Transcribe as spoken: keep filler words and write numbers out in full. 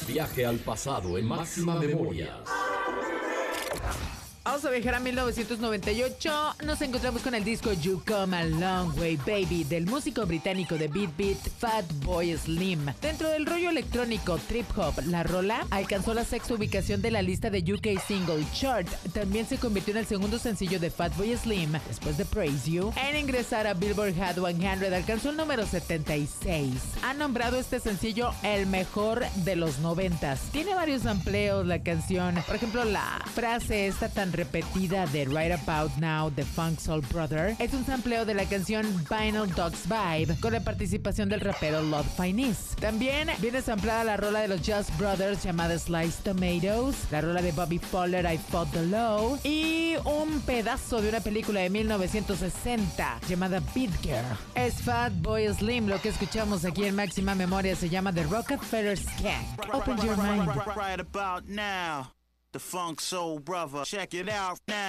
Viaje al pasado en Máxima Memoria. Vamos a viajar a mil novecientos noventa y ocho. Nos encontramos con el disco You Come a Long Way Baby del músico británico de Beat Beat, Fatboy Slim. Dentro del rollo electrónico trip hop, la rola alcanzó la sexta ubicación de la lista de U K Single Chart. También se convirtió en el segundo sencillo de Fatboy Slim, después de Praise You. En ingresar a Billboard Hot cien alcanzó el número setenta y seis. Ha nombrado este sencillo el mejor de los noventas. Tiene varios amplios la canción. Por ejemplo, la frase esta tan repetida de Right About Now de Funk Soul Brother es un sampleo de la canción Vinyl Dogs Vibe con la participación del rapero Lord Finesse. También viene samplada la rola de los Just Brothers llamada Sliced Tomatoes, la rola de Bobby Fowler I Fought the Law y un pedazo de una película de mil novecientos sesenta llamada Beat Girl. Es Fatboy Slim, lo que escuchamos aquí en Máxima Memoria se llama The Rockefeller Skank. Open your mind. Right about now, the Funk Soul Brother. Check it out now.